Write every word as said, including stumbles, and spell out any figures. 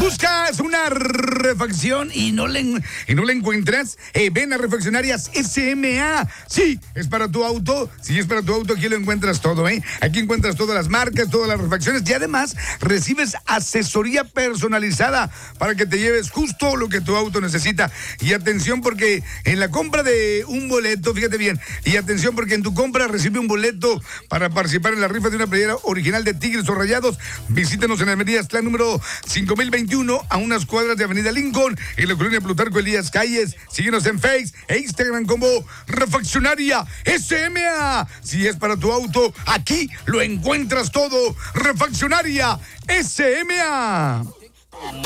¿Buscas una refacción y no le, y no la encuentras? Eh, ven a Refaccionarias S M A. Sí, es para tu auto. Si es para tu auto, aquí lo encuentras todo, ¿eh? Aquí encuentras todas las marcas, todas las refacciones y además recibes asesoría personalizada para que te lleves justo lo que tu auto necesita. Y atención porque en la compra de un boleto, fíjate bien, y atención porque en tu compra recibe un boleto para participar en la rifa de una playera original de Tigres o Rayados. Visítanos en la avenida Aztlán número cinco mil veintiuno, a unas cuadras de avenida Lincoln, en la colonia Plutarco Elías Calles. Síguenos en Face e Instagram como Refaccionaria S M A. Si es para tu auto, aquí lo encuentras todo. Refaccionaria S M A.